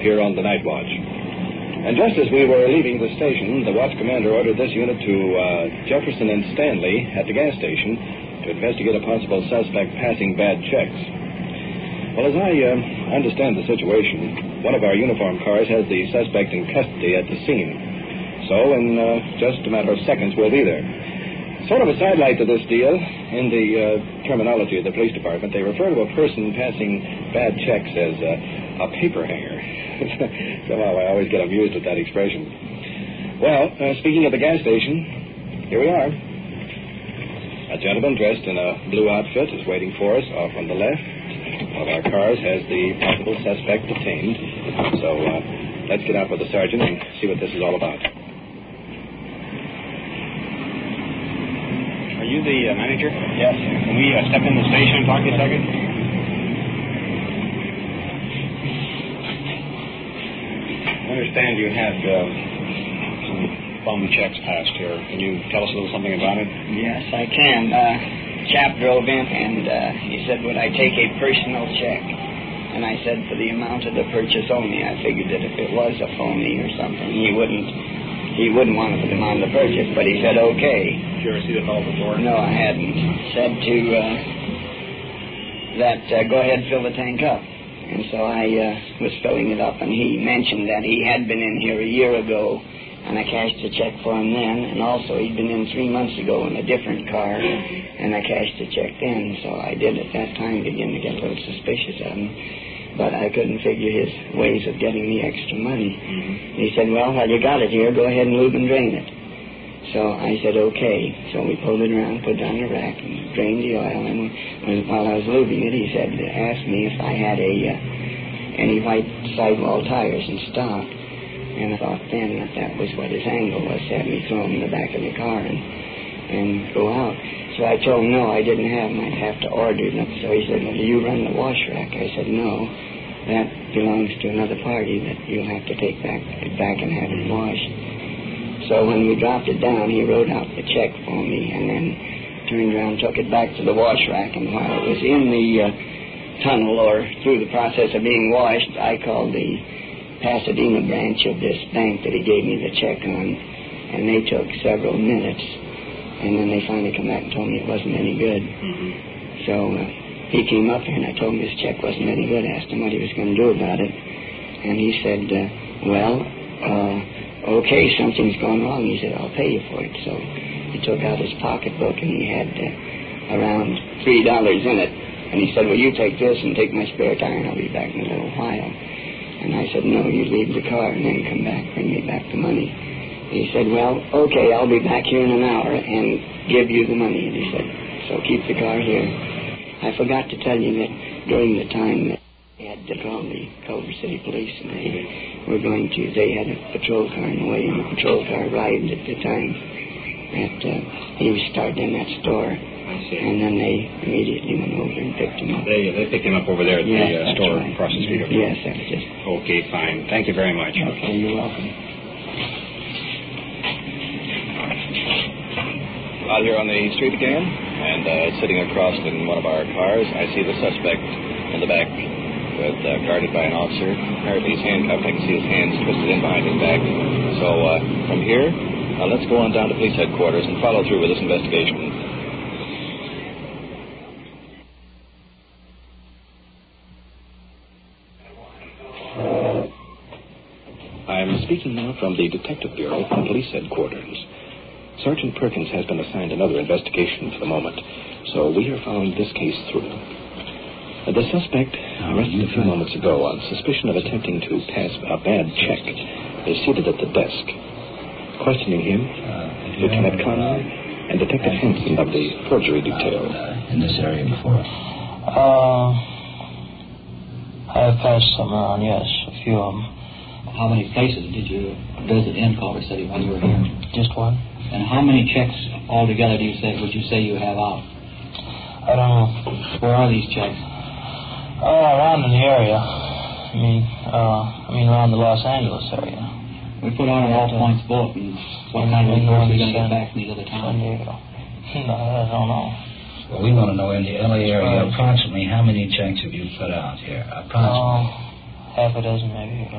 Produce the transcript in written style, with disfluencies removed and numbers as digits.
here on the night watch. And just as we were leaving the station, the watch commander ordered this unit to Jefferson and Stanley at the gas station to investigate a possible suspect passing bad checks. Well, as I understand the situation, one of our uniformed cars has the suspect in custody at the scene. So in just a matter of seconds, we'll be there. Sort of a sidelight to this deal, in the terminology of the police department, they refer to a person passing bad checks as a paper hanger. Somehow I always get amused at that expression. Well, speaking of the gas station, here we are. A gentleman dressed in a blue outfit is waiting for us off on the left. One of our cars has the possible suspect detained. So let's get out with the sergeant and see what this is all about. Are you the manager? Yes. Can we step in the station and talk to you a second? I understand you had some bum checks passed here. Can you tell us a little something about it? Yes, I can. Chap drove in and he said, would I take a personal check? And I said, for the amount of the purchase only. I figured that if it was a phony or something, he wouldn't want to put them on the purchase, but he said, okay. Did you ever see the fellow before? No, I hadn't. Said to go ahead, fill the tank up. And so I was filling it up, and he mentioned that he had been in here a year ago, and I cashed a check for him then, and also he'd been in 3 months ago in a different car, and I cashed the check then. So I did at that time begin to get a little suspicious of him, but I couldn't figure his ways of getting the extra money. He said, well, while you got it here, go ahead and lube and drain it. So I said, okay. So we pulled it around, put it on the rack, and drained the oil. And while I was lubing it, he said, asked me if I had any white sidewall tires in stock. And I thought then that was what his angle was, to have me throw them in the back of the car and go out. So I told him, no, I didn't have them. I'd have to order them. So he said, well, do you run the wash rack? I said, no. That belongs to another party that you'll have to take back and have it washed. So when we dropped it down, he wrote out the check for me and then turned around and took it back to the wash rack. And while it was in the tunnel or through the process of being washed, I called the Pasadena branch of this bank that he gave me the check on, and they took several minutes. And then they finally come back and told me it wasn't any good. So he came up here and I told him his check wasn't any good. I asked him what he was going to do about it. And he said, okay, something's gone wrong. He said, I'll pay you for it. So he took out his pocketbook and he had around $3 in it. And he said, well, you take this and take my spare tire and I'll be back in a little while. And I said, no, you leave the car and then come back, bring me back the money. He said, well, okay, I'll be back here in an hour and give you the money. And he said, so keep the car here. I forgot to tell you that during the time that they had to call the Culver City Police, and they had a patrol car in the way, and the patrol car arrived at the time that he was starting in that store. I see. And then they immediately went over and picked him up. They picked him up over there at the store right. across the street. Yes, that was it. Okay, fine. Thank you very much. Okay, you're welcome. Out here on the street again, and sitting across in one of our cars, I see the suspect in the back, guarded by an officer. Apparently he's handcuffed. I can see his hands twisted in behind his back. So from here, let's go on down to police headquarters and follow through with this investigation. I'm speaking now from the Detective Bureau from Police Headquarters. Sergeant Perkins has been assigned another investigation for the moment, so we have following this case through. The suspect, arrested a few moments ago on suspicion of attempting to pass a bad check, is seated at the desk. Questioning him, Lieutenant Conroy and Detective Hanson of the forgery detail. In this area before? I have passed some around, yes, a few of them. How many places did you visit in Culver City while you were here? Just one. And how many checks altogether would you say you have out? I don't know. Where are these checks? Around in the area. I mean around the Los Angeles area. We put on an all-points bulletin. What kind of reports are we going to get back from these other towns? San Diego. No, I don't know. Well, we want to know in the LA area approximately how many checks have you put out here? Approximately. Half a dozen maybe.